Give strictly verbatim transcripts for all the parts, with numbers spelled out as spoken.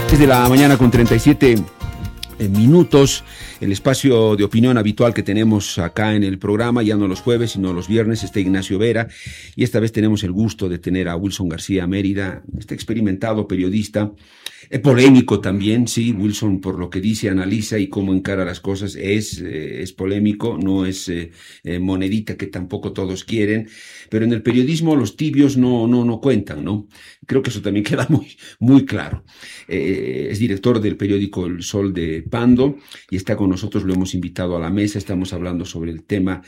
De la mañana con treinta y siete minutos, el espacio de opinión habitual que tenemos acá en el programa, ya no los jueves, sino los viernes. Está Ignacio Vera, y esta vez tenemos el gusto de tener a Wilson García Mérida, este experimentado periodista, eh, polémico también, sí, Wilson, por lo que dice, analiza y cómo encara las cosas, es, eh, es polémico, no es eh, eh, monedita que tampoco todos quieren, pero en el periodismo los tibios no, no, no cuentan, ¿no? Creo que eso también queda muy, muy claro. Eh, es director del periódico El Sol de Pando y está con nosotros, lo hemos invitado a la mesa. Estamos hablando sobre el tema,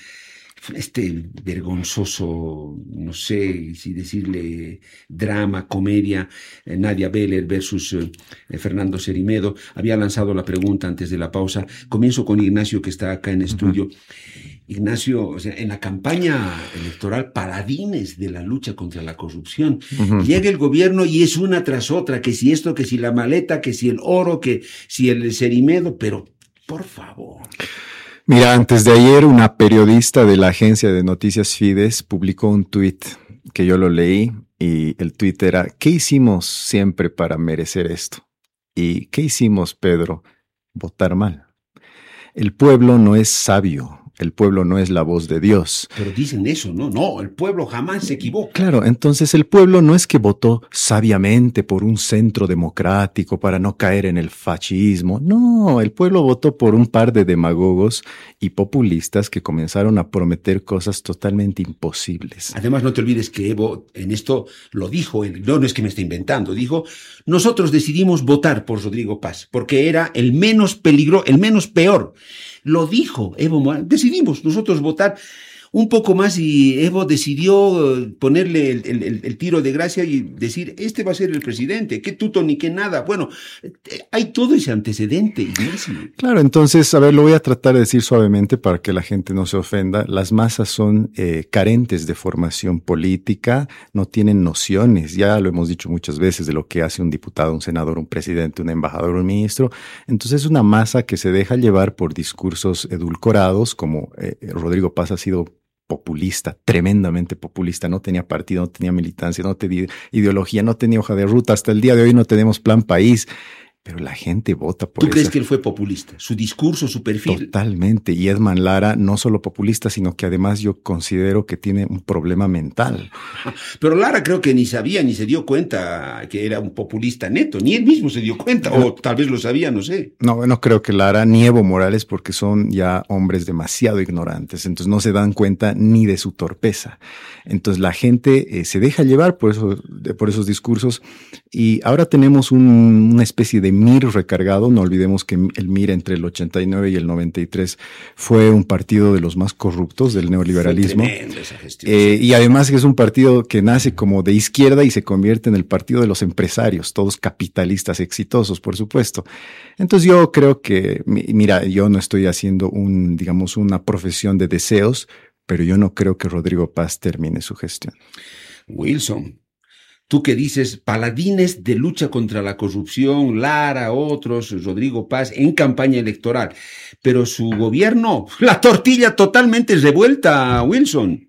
este vergonzoso, no sé si decirle drama, comedia, eh, Nadia Beller versus eh, Fernando Cerimedo. Había lanzado la pregunta antes de la pausa. Comienzo con Ignacio, que está acá en estudio. Uh-huh. Ignacio, o sea, en la campaña electoral, paladines de la lucha contra la corrupción. Uh-huh. Llega el gobierno y es una tras otra, que si esto, que si la maleta, que si el oro, que si el Cerimedo, pero por favor. Mira, antes de ayer una periodista de la agencia de noticias Fides publicó un tuit que yo lo leí, y el tuit era: ¿qué hicimos siempre para merecer esto? ¿Y qué hicimos, Pedro? Votar mal. El pueblo no es sabio. El pueblo no es la voz de Dios. Pero dicen eso, ¿no? No, el pueblo jamás se equivoca. Claro, entonces el pueblo no es que votó sabiamente por un centro democrático para no caer en el fascismo. No, el pueblo votó por un par de demagogos y populistas que comenzaron a prometer cosas totalmente imposibles. Además, no te olvides que Evo en esto lo dijo, él, no, no es que me esté inventando, dijo: nosotros decidimos votar por Rodrigo Paz porque era el menos peligro, el menos peor. Lo dijo Evo Morales, decidimos nosotros votar un poco más, y Evo decidió ponerle el, el, el tiro de gracia y decir: este va a ser el presidente, qué tuto ni qué nada. Bueno, hay todo ese antecedente, Ignacio. Claro, entonces, a ver, lo voy a tratar de decir suavemente para que la gente no se ofenda. Las masas son eh, carentes de formación política, no tienen nociones, ya lo hemos dicho muchas veces, de lo que hace un diputado, un senador, un presidente, un embajador, un ministro. Entonces es una masa que se deja llevar por discursos edulcorados, como eh, Rodrigo Paz ha sido populista, tremendamente populista, no tenía partido, no tenía militancia, no tenía ideología, no tenía hoja de ruta. Hasta el día de hoy no tenemos plan país, pero la gente vota por eso. ¿Tú crees que él fue populista? ¿Su discurso, su perfil? Totalmente. Y Edman Lara, no solo populista, sino que además yo considero que tiene un problema mental. Pero Lara creo que ni sabía, ni se dio cuenta que era un populista neto, ni él mismo se dio cuenta, no, o tal vez lo sabía, no sé. No, no creo que Lara ni Evo Morales, porque son ya hombres demasiado ignorantes, entonces no se dan cuenta ni de su torpeza. Entonces la gente eh, se deja llevar por, eso, por esos discursos, y ahora tenemos un, una especie de M I R recargado. No olvidemos que el M I R entre el ochenta y nueve y el noventa y tres fue un partido de los más corruptos del neoliberalismo. Fue tremenda esa gestión. Eh, y además que es un partido que nace como de izquierda y se convierte en el partido de los empresarios, todos capitalistas exitosos, por supuesto. Entonces yo creo que, mira, yo no estoy haciendo un, digamos, una profesión de deseos, pero yo no creo que Rodrigo Paz termine su gestión. Wilson, tú que dices paladines de lucha contra la corrupción, Lara, otros, Rodrigo Paz, en campaña electoral, pero su gobierno, la tortilla totalmente revuelta, Wilson.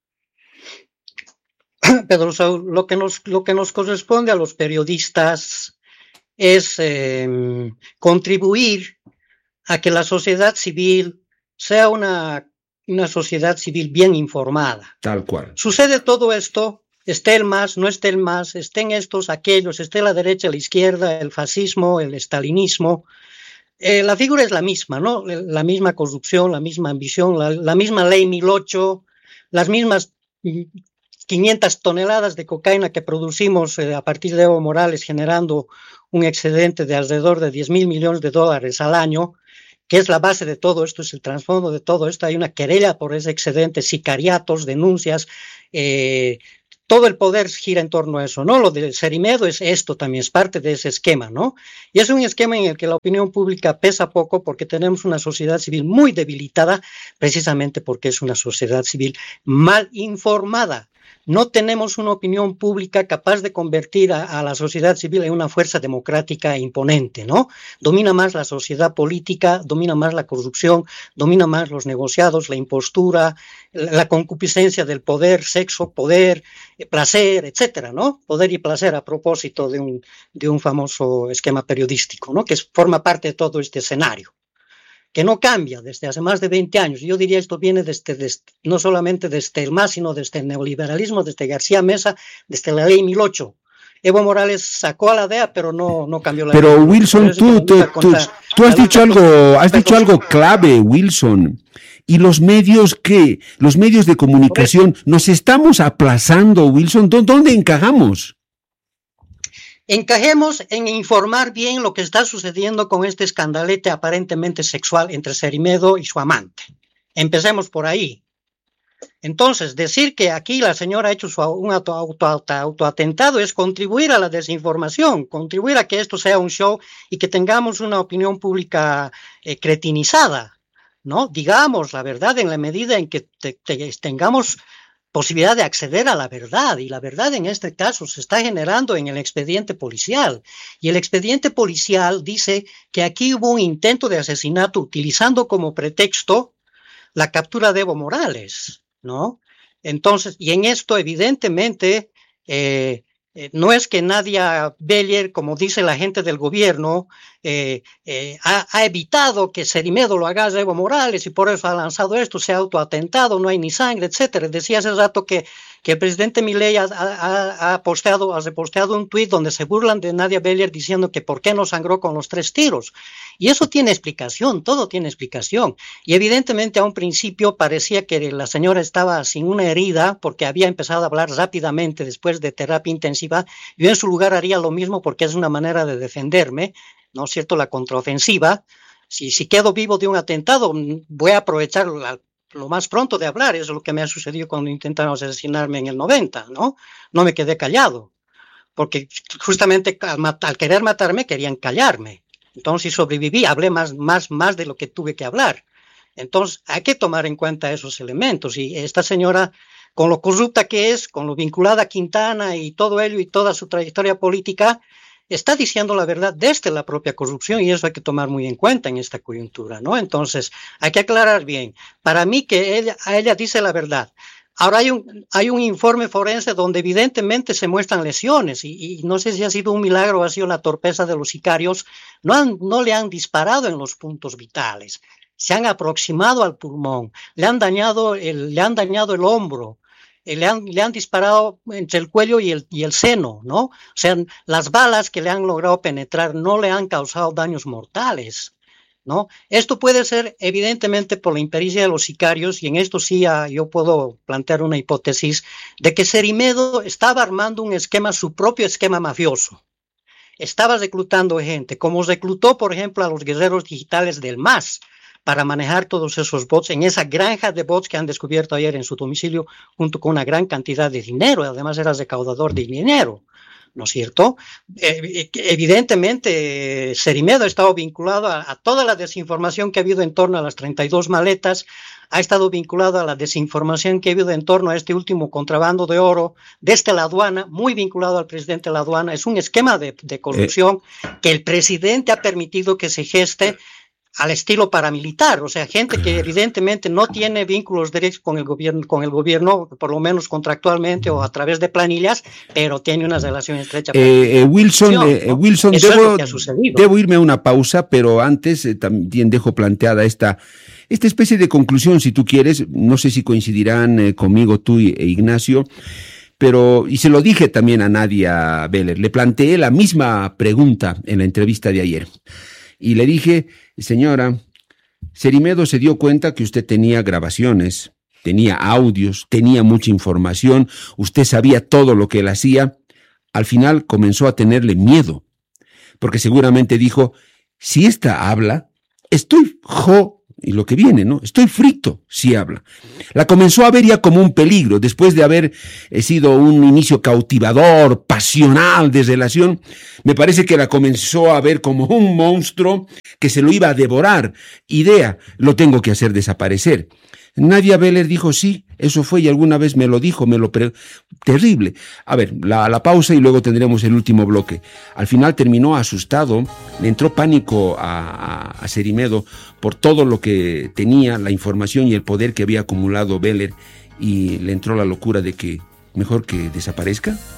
Pedro Saúl, lo que nos, lo que nos corresponde a los periodistas es eh, contribuir a que la sociedad civil sea una, una sociedad civil bien informada. Tal cual. Sucede todo esto, esté el MAS, no esté el MAS, estén estos, aquellos, esté la derecha, la izquierda, el fascismo, el estalinismo. Eh, la figura es la misma, ¿no? La misma corrupción, la misma ambición, la, la misma ley mil ocho, las mismas quinientas toneladas de cocaína que producimos eh, a partir de Evo Morales, generando un excedente de alrededor de diez mil millones de dólares al año, que es la base de todo esto, es el trasfondo de todo esto. Hay una querella por ese excedente, sicariatos, denuncias, eh, todo el poder gira en torno a eso, ¿no? Lo del Cerimedo es esto también, es parte de ese esquema, ¿no? Y es un esquema en el que la opinión pública pesa poco porque tenemos una sociedad civil muy debilitada, precisamente porque es una sociedad civil mal informada. no tenemos una opinión pública capaz de convertir a, a la sociedad civil en una fuerza democrática imponente, ¿no? Domina más la sociedad política, domina más la corrupción, domina más los negociados, la impostura, la, la concupiscencia del poder, sexo, poder, eh, placer, etcétera, ¿no? Poder y placer a propósito de un, de un famoso esquema periodístico, ¿no? Que forma parte de todo este escenario, que no cambia desde hace más de veinte años. Yo diría esto viene desde, desde, no solamente desde el M A S, sino desde el neoliberalismo, desde García Mesa, desde la ley mil ocho. Evo Morales sacó a la D E A, pero no, no cambió la ley. Pero Wilson, tú, tú, tú, tú has dicho algo, has dicho algo clave, Wilson. ¿Y los medios qué? Los medios de comunicación, ¿nos estamos aplazando, Wilson? ¿Dónde encajamos? Encajemos en informar bien lo que está sucediendo con este escandalete aparentemente sexual entre Cerimedo y su amante. Empecemos por ahí. Entonces, decir que aquí la señora ha hecho su, un auto, auto, auto, autoatentado es contribuir a la desinformación, contribuir a que esto sea un show y que tengamos una opinión pública eh, cretinizada, ¿no? Digamos la verdad en la medida en que te, te, tengamos posibilidad de acceder a la verdad, y la verdad en este caso se está generando en el expediente policial, y el expediente policial dice que aquí hubo un intento de asesinato utilizando como pretexto la captura de Evo Morales, ¿no? Entonces, y en esto evidentemente eh, eh, no es que Nadia Beller, como dice la gente del gobierno, eh, eh, ha, ha evitado que Cerimedo lo haga a Evo Morales y por eso ha lanzado esto, se ha autoatentado, no hay ni sangre, etcétera. Decía hace rato que, que el presidente Milei ha, ha, ha posteado, ha reposteado un tuit donde se burlan de Nadia Beller diciendo que por qué no sangró con los tres tiros. Y eso tiene explicación, todo tiene explicación. Y evidentemente a un principio parecía que la señora estaba sin una herida porque había empezado a hablar rápidamente después de terapia intensiva. Yo en su lugar haría lo mismo porque es una manera de defenderme, ¿no es cierto?, la contraofensiva. Si, si quedo vivo de un atentado, voy a aprovechar la, lo más pronto de hablar. Eso es lo que me ha sucedido cuando intentaron asesinarme en el noventa, ¿no? No me quedé callado, porque justamente al, al querer matarme querían callarme. Entonces sobreviví, hablé más, más, más de lo que tuve que hablar. Entonces hay que tomar en cuenta esos elementos. Y esta señora, con lo corrupta que es, con lo vinculada a Quintana y todo ello y toda su trayectoria política, está diciendo la verdad desde la propia corrupción, y eso hay que tomar muy en cuenta en esta coyuntura, ¿no? Entonces hay que aclarar bien. Para mí que ella, ella dice la verdad. Ahora hay un, hay un informe forense donde evidentemente se muestran lesiones y, y no sé si ha sido un milagro o ha sido la torpeza de los sicarios. No, han, no le han disparado en los puntos vitales, se han aproximado al pulmón, le han dañado el, le han dañado el hombro, eh, le, han, le han disparado entre el cuello y el, y el seno, ¿no? O sea, las balas que le han logrado penetrar no le han causado daños mortales, ¿no? Esto puede ser evidentemente por la impericia de los sicarios, y en esto sí uh, yo puedo plantear una hipótesis de que Cerimedo estaba armando un esquema, su propio esquema mafioso. Estaba reclutando gente, como reclutó, por ejemplo, a los guerreros digitales del M A S para manejar todos esos bots en esa granja de bots que han descubierto ayer en su domicilio, junto con una gran cantidad de dinero. Además era recaudador de dinero, ¿no es cierto? Eh, evidentemente, Cerimedo ha estado vinculado a, a toda la desinformación que ha habido en torno a las treinta y dos maletas, ha estado vinculado a la desinformación que ha habido en torno a este último contrabando de oro desde la aduana, muy vinculado al presidente de la aduana. Es un esquema de, de corrupción eh. que el presidente ha permitido que se geste al estilo paramilitar, o sea, gente que evidentemente no tiene vínculos directos con el gobierno, con el gobierno, por lo menos contractualmente o a través de planillas, pero tiene una relación estrecha. Eh, eh, Wilson, ¿no? eh, Wilson, debo, es debo irme a una pausa, pero antes eh, también dejo planteada esta, esta especie de conclusión, si tú quieres. No sé si coincidirán eh, conmigo tú e Ignacio, pero, y se lo dije también a Nadia Beller, le planteé la misma pregunta en la entrevista de ayer. Y le dije, señora, Cerimedo se dio cuenta que usted tenía grabaciones, tenía audios, tenía mucha información, usted sabía todo lo que él hacía. Al final comenzó a tenerle miedo, porque seguramente dijo, si esta habla, estoy jo, y lo que viene, ¿no? Estoy frito si habla. La comenzó a ver ya como un peligro, después de haber eh, sido un inicio cautivador, pasional de relación. Me parece que la comenzó a ver como un monstruo que se lo iba a devorar. Idea, lo tengo que hacer desaparecer. Nadia Beller dijo sí, eso fue y alguna vez me lo dijo, me lo pre... terrible. A ver, la, la pausa y luego tendremos el último bloque. Al final terminó asustado, le entró pánico a, a, a Cerimedo por todo lo que tenía, la información y el poder que había acumulado Beller, y le entró la locura de que mejor que desaparezca.